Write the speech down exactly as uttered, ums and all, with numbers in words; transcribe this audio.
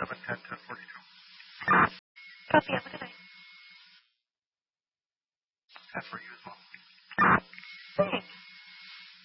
seven ten ten forty-two. Copy. Have a good night. That's for you as well. Thanks.